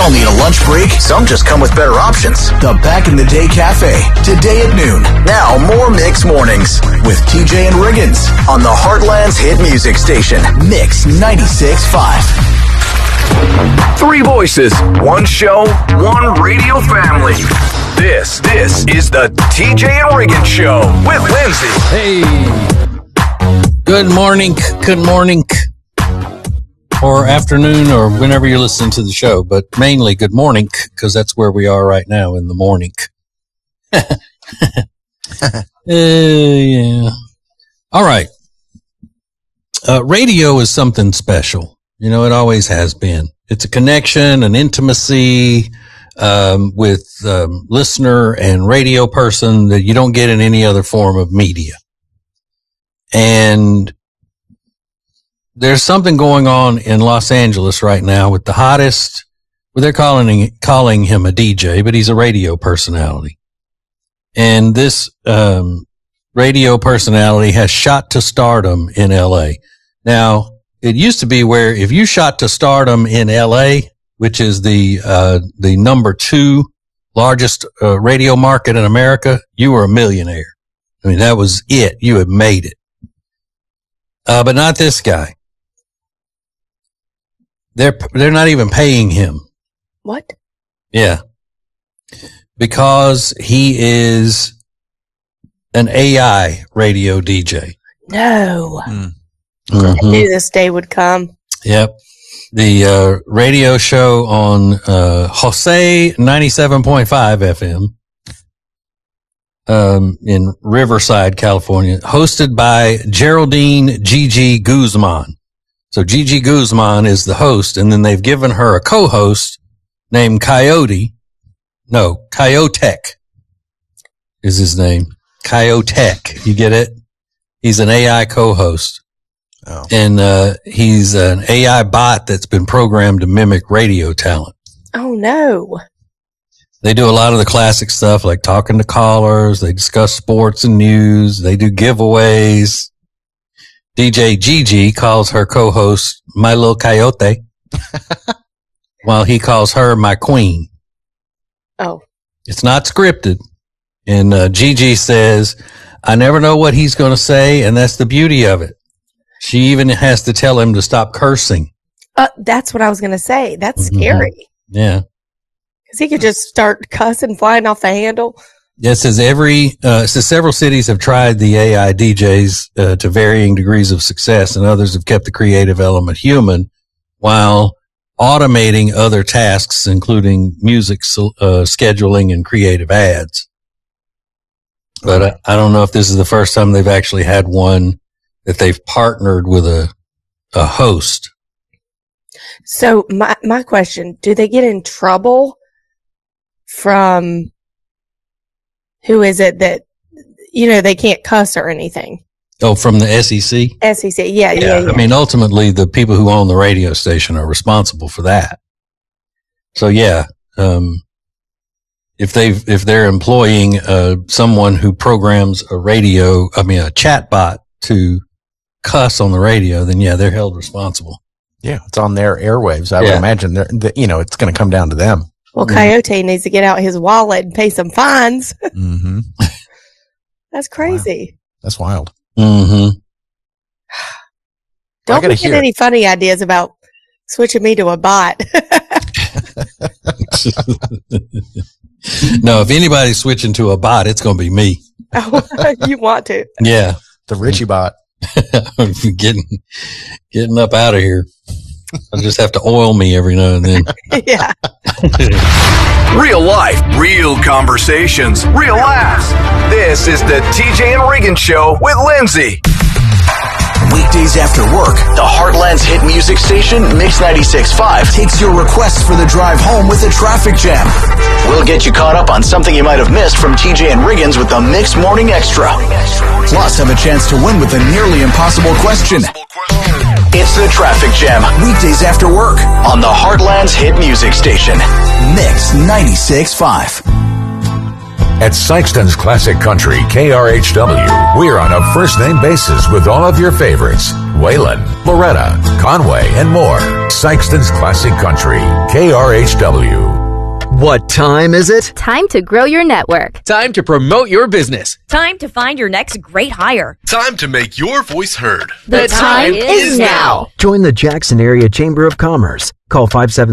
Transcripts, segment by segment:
all need a lunch break. Some just come with better options. The Back in the Day Cafe, today at noon. Now, more Mix Mornings with TJ and Riggins on the Heartland's hit music station, Mix 96.5. Three voices, one show, one radio family. This is the TJ and Riggins Show with Lindsay. Hey, good morning, or afternoon, or whenever you're listening to the show, but mainly good morning, because that's where we are right now, in the morning. Yeah. All right. Radio is something special. You know, it always has been. It's a connection, an intimacy with listener and radio person that you don't get in any other form of media. And there's something going on in Los Angeles right now with the hottest, well, they're calling him a DJ, but he's a radio personality. And this radio personality has shot to stardom in LA. Now, it used to be where if you shot to stardom in LA, which is the number 2 largest radio market in America, you were a millionaire. I mean, that was it. You had made it. But not this guy. They're not even paying him. What? Yeah. Because he is an AI radio DJ. No. Mm-hmm. I knew this day would come. Yep. The radio show on Jose 97.5 FM in Riverside, California, hosted by Geraldine Gigi Guzman. So Gigi Guzman is the host, and then they've given her a co-host named Coyotek is his name. Coyotek. You get it? He's an AI co-host. Oh. And he's an AI bot that's been programmed to mimic radio talent. Oh, no. They do a lot of the classic stuff like talking to callers. They discuss sports and news. They do giveaways. DJ Gigi calls her co-host my little coyote while he calls her my queen. Oh. It's not scripted. And Gigi says, I never know what he's going to say, and that's the beauty of it. She even has to tell him to stop cursing. That's what I was going to say. That's scary. Yeah. Because he could just start cussing, flying off the handle. Yeah, it says several cities have tried the AI DJs to varying degrees of success, and others have kept the creative element human while automating other tasks, including music scheduling and creative ads. But I don't know if this is the first time they've actually had one that they've partnered with a host. So my question, do they get in trouble from, who is it that, you know, they can't cuss or anything? Oh, from the SEC? SEC, yeah. I mean, ultimately, the people who own the radio station are responsible for that. So, yeah, if they're employing someone who programs a chat bot to cuss on the radio, then yeah, they're held responsible. Yeah, it's on their airwaves. I would imagine it's going to come down to them. Well, Coyote needs to get out his wallet and pay some fines. Mm-hmm. That's crazy. Wow. That's wild. Mm-hmm. Don't get any funny ideas about switching me to a bot. No, if anybody's switching to a bot, it's going to be me. Oh, you want to? Yeah. The Richie bot. getting up out of here. I'll just have to oil me every now and then. Yeah. Real life, real conversations, real laughs. This is the TJ and Riggins Show with Lindsay. Weekdays after work, the Heartland's hit music station, Mix 96.5, takes your requests for the drive home with a traffic jam. We'll get you caught up on something you might have missed from TJ and Riggins with the Mix Morning Extra. Plus, have a chance to win with a nearly impossible question. It's the Traffic Jam, weekdays after work, on the Heartland's hit music station, Mix 96.5. At Sykeston's Classic Country, KRHW, we're on a first-name basis with all of your favorites. Wayland, Loretta, Conway, and more. Sykeston's Classic Country, KRHW. What time is it? Time to grow your network. Time to promote your business. Time to find your next great hire. Time to make your voice heard. The time is now. Join the Jackson Area Chamber of Commerce. Call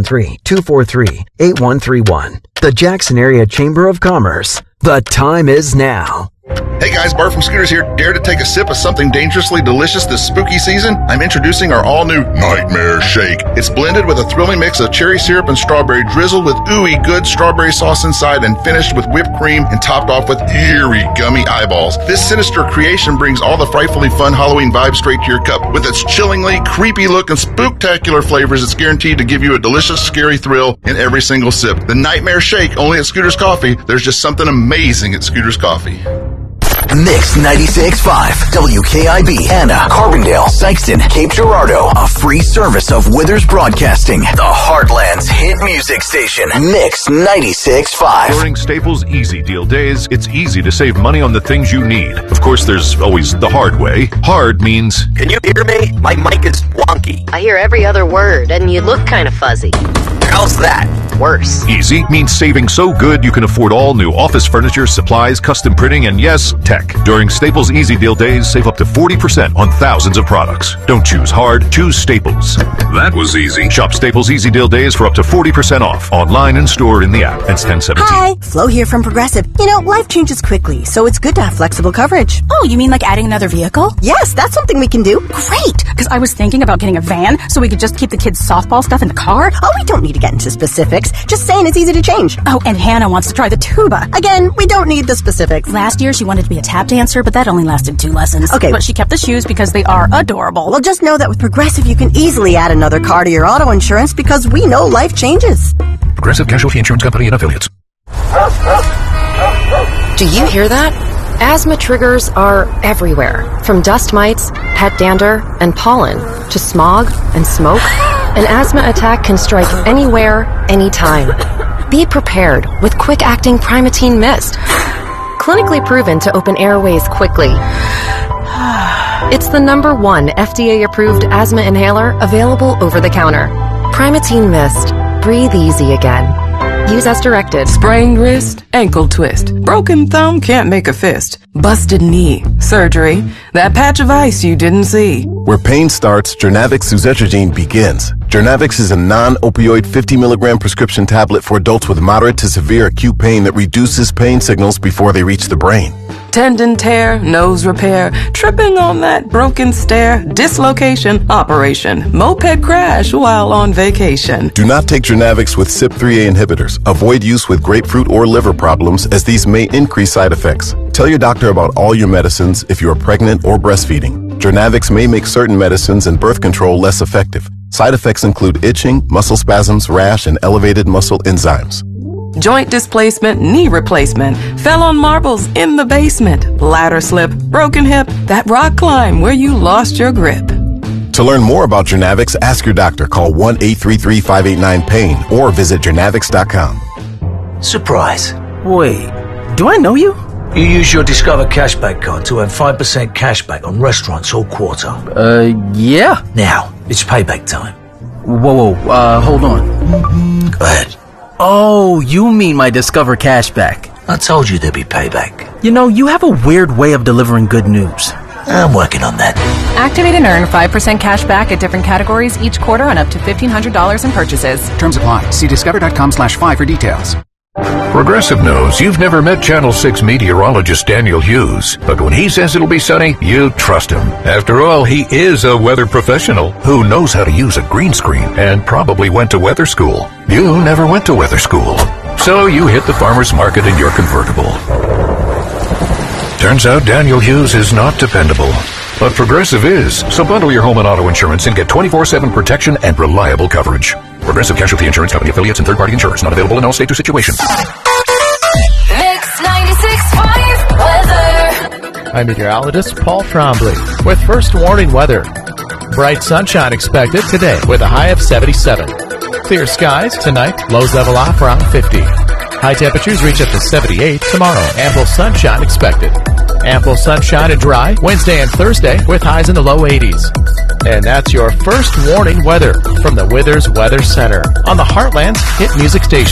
573-243-8131. The Jackson Area Chamber of Commerce. The time is now. Hey guys, Bart from Scooters here. Dare to take a sip of something dangerously delicious this spooky season? I'm introducing our all-new Nightmare Shake. It's blended with a thrilling mix of cherry syrup and strawberry, drizzled with ooey good strawberry sauce inside, and finished with whipped cream and topped off with eerie gummy eyeballs. This sinister creation brings all the frightfully fun Halloween vibe straight to your cup. With its chillingly creepy look and spooktacular flavors, it's guaranteed to give you a delicious, scary thrill in every single sip. The Nightmare Shake, only at Scooters Coffee. There's just something amazing at Scooters Coffee. Mix 96.5, WKIB, Anna, Carbondale, Sykeston, Cape Girardeau. A free service of Withers Broadcasting, the Heartland's hit music station. Mix 96.5. During Staples Easy Deal Days, it's easy to save money on the things you need. Of course, there's always the hard way. Hard means... Can you hear me? My mic is wonky. I hear every other word, and you look kind of fuzzy. How's that? Worse. Easy means saving so good you can afford all new office furniture, supplies, custom printing, and yes, tech. During Staples Easy Deal Days, save up to 40% on thousands of products. Don't choose hard, choose Staples. That was easy. Shop Staples Easy Deal Days for up to 40% off, online and store in the app. Ends 10/17. Hi, Flo here from Progressive. You know, life changes quickly, so it's good to have flexible coverage. Oh, you mean like adding another vehicle? Yes, that's something we can do. Great, because I was thinking about getting a van so we could just keep the kids' softball stuff in the car. Oh, we don't need to get into specifics. Just saying it's easy to change. Oh, and Hannah wants to try the tuba. Again, we don't need the specifics. Last year, she wanted to be a tap dancer, but that only lasted 2 lessons. Okay. But she kept the shoes because they are adorable. Well, just know that with Progressive, you can easily add another car to your auto insurance because we know life changes. Progressive Casualty Insurance Company and Affiliates. Do you hear that? Asthma triggers are everywhere. From dust mites, pet dander, and pollen, to smog and smoke. An asthma attack can strike anywhere, anytime. Be prepared with quick-acting Primatene Mist. Clinically proven to open airways quickly. It's the #1 FDA-approved asthma inhaler available over the counter. Primatene Mist. Breathe easy again. Use as directed. Sprained wrist, ankle twist. Broken thumb, can't make a fist. Busted knee, surgery. That patch of ice you didn't see. Where pain starts, Jernavix suzetrigine begins. Jernavix is a non-opioid 50 milligram prescription tablet for adults with moderate to severe acute pain that reduces pain signals before they reach the brain. Tendon tear, nose repair, tripping on that broken stair, dislocation, operation, moped crash while on vacation. Do not take Jernavix with CYP3A inhibitors. Avoid use with grapefruit or liver problems as these may increase side effects. Tell your doctor about all your medicines if you are pregnant or breastfeeding. Jernavix may make certain medicines and birth control less effective. Side effects include itching, muscle spasms, rash, and elevated muscle enzymes. Joint displacement, knee replacement, fell on marbles in the basement, ladder slip, broken hip, that rock climb where you lost your grip. To learn more about Jernavix, ask your doctor. Call 1-833-589-PAIN or visit jernavix.com. Surprise. Wait, do I know you? You use your Discover Cashback card to earn 5% cashback on restaurants all quarter. Yeah. Now, it's payback time. Whoa, hold on. Go ahead. Oh, you mean my Discover Cashback. I told you there'd be payback. You know, you have a weird way of delivering good news. I'm working on that. Activate and earn 5% cash back at different categories each quarter on up to $1,500 in purchases. Terms apply. See discover.com/5 for details. Progressive knows you've never met Channel 6 meteorologist Daniel Hughes, but when he says it'll be sunny, you trust him. After all, he is a weather professional who knows how to use a green screen and probably went to weather school. You never went to weather school, so you hit the farmer's market in your convertible. Turns out Daniel Hughes is not dependable, but Progressive is. So bundle your home and auto insurance and get 24/7 protection and reliable coverage. Progressive Casualty Insurance Company affiliates and third-party insurers. Not available in all states or situations. Mix 96.5 weather. I'm meteorologist Paul Trombley with first warning weather. Bright sunshine expected today with a high of 77. Clear skies tonight, lows level off around 50. High temperatures reach up to 78 tomorrow. Ample sunshine expected. Ample sunshine and dry Wednesday and Thursday with highs in the low 80s. And that's your first warning weather from the Withers Weather Center on the Heartland's hit music station.